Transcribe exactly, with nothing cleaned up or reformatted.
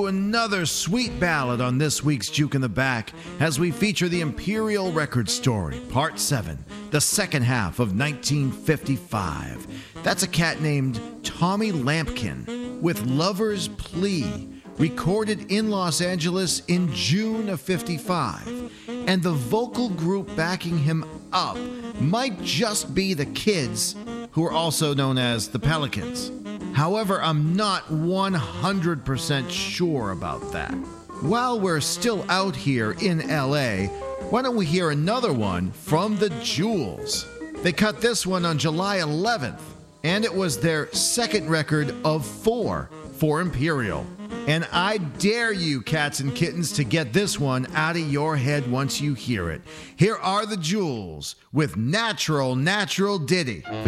to another sweet ballad on this week's Juke in the Back as we feature the Imperial Record Story, Part seven, the second half of nineteen fifty-five. That's a cat named Tommy Lampkin with Lover's Plea, recorded in Los Angeles in June of fifty-five. And the vocal group backing him up might just be the Kids, who are also known as the Pelicans. However, I'm not one hundred percent sure about that. While we're still out here in L A, why don't we hear another one from the Jewels? They cut this one on July eleventh, and it was their second record of four for Imperial. And I dare you, cats and kittens, to get this one out of your head once you hear it. Here are the Jewels with Natural, Natural Ditty.